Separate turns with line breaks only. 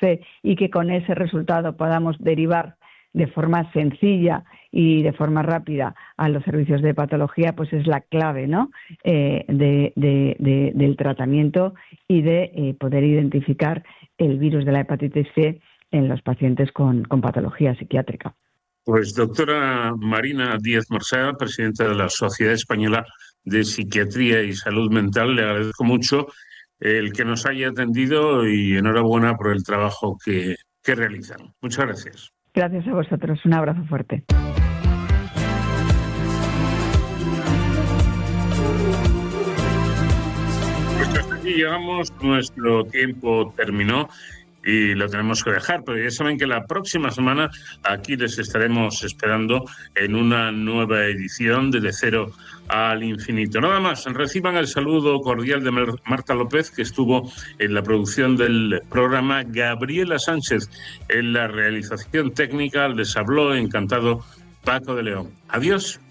C y que con ese resultado podamos derivar de forma sencilla y de forma rápida a los servicios de patología, pues es la clave, ¿no? Del tratamiento y de poder identificar el virus de la hepatitis C en los pacientes con patología psiquiátrica.
Pues doctora Marina Díez Marsá, presidenta de la Sociedad Española de Psiquiatría y Salud Mental, le agradezco mucho el que nos haya atendido y enhorabuena por el trabajo que realizan. Muchas gracias.
Gracias a vosotros. Un abrazo fuerte.
Pues hasta aquí llegamos, nuestro tiempo terminó y lo tenemos que dejar, pero ya saben que la próxima semana aquí les estaremos esperando en una nueva edición de Cero al Infinito. Nada más, reciban el saludo cordial de Marta López, que estuvo en la producción del programa, Gabriela Sánchez en la realización técnica. Les habló encantado Paco de León. Adiós.